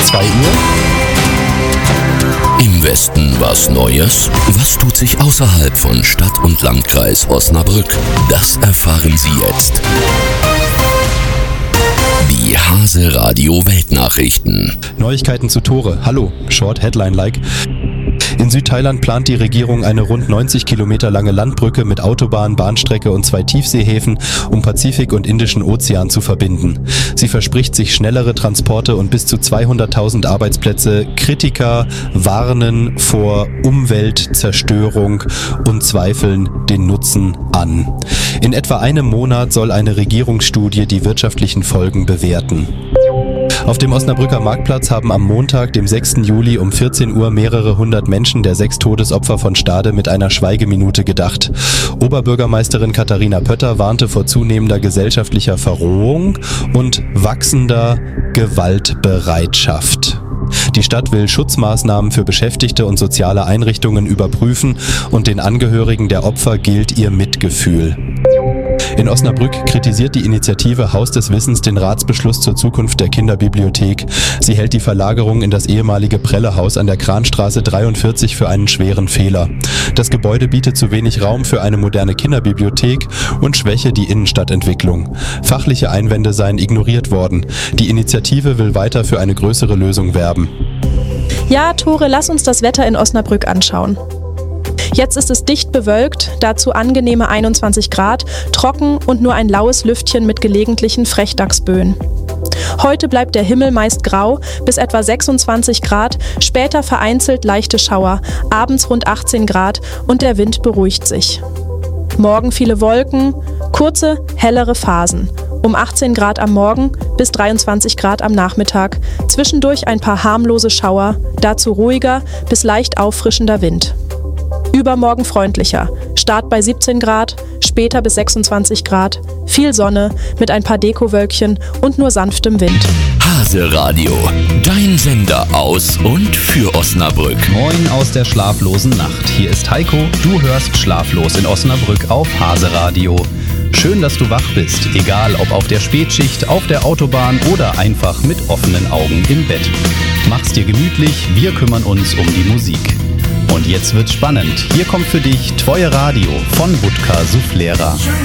2 Uhr. Im Westen was Neues? Was tut sich außerhalb von Stadt und Landkreis Osnabrück? Das erfahren Sie jetzt. Die Hase Radio Weltnachrichten. Neuigkeiten zu Tore. Hallo, Short Headline-like. In Südthailand plant die Regierung eine rund 90 Kilometer lange Landbrücke mit Autobahn, Bahnstrecke und 2 Tiefseehäfen, um Pazifik und Indischen Ozean zu verbinden. Sie verspricht sich schnellere Transporte und bis zu 200.000 Arbeitsplätze. Kritiker warnen vor Umweltzerstörung und zweifeln den Nutzen an. In etwa einem Monat soll eine Regierungsstudie die wirtschaftlichen Folgen bewerten. Auf dem Osnabrücker Marktplatz haben am Montag, dem 6. Juli um 14 Uhr mehrere hundert Menschen der 6 Todesopfer von Stade mit einer Schweigeminute gedacht. Oberbürgermeisterin Katharina Pötter warnte vor zunehmender gesellschaftlicher Verrohung und wachsender Gewaltbereitschaft. Die Stadt will Schutzmaßnahmen für Beschäftigte und soziale Einrichtungen überprüfen und den Angehörigen der Opfer gilt ihr Mitgefühl. In Osnabrück kritisiert die Initiative Haus des Wissens den Ratsbeschluss zur Zukunft der Kinderbibliothek. Sie hält die Verlagerung in das ehemalige Prellehaus an der Kranstraße 43 für einen schweren Fehler. Das Gebäude bietet zu wenig Raum für eine moderne Kinderbibliothek und schwäche die Innenstadtentwicklung. Fachliche Einwände seien ignoriert worden. Die Initiative will weiter für eine größere Lösung werben. Ja, Tore, lass uns das Wetter in Osnabrück anschauen. Jetzt ist es dicht bewölkt, dazu angenehme 21 Grad, trocken und nur ein laues Lüftchen mit gelegentlichen Frechdachsböen. Heute bleibt der Himmel meist grau, bis etwa 26 Grad, später vereinzelt leichte Schauer, abends rund 18 Grad und der Wind beruhigt sich. Morgen viele Wolken, kurze, hellere Phasen. Um 18 Grad am Morgen bis 23 Grad am Nachmittag, zwischendurch ein paar harmlose Schauer, dazu ruhiger bis leicht auffrischender Wind. Übermorgen freundlicher, Start bei 17 Grad, später bis 26 Grad, viel Sonne mit ein paar Dekowölkchen und nur sanftem Wind. Hase Radio, dein Sender aus und für Osnabrück. Moin aus der schlaflosen Nacht. Hier ist Heiko, du hörst Schlaflos in Osnabrück auf Hase Radio. Schön, dass du wach bist, egal ob auf der Spätschicht, auf der Autobahn oder einfach mit offenen Augen im Bett. Mach's dir gemütlich, wir kümmern uns um die Musik. Und jetzt wird's spannend. Hier kommt für dich Tvoje Radio von Budka Suflera.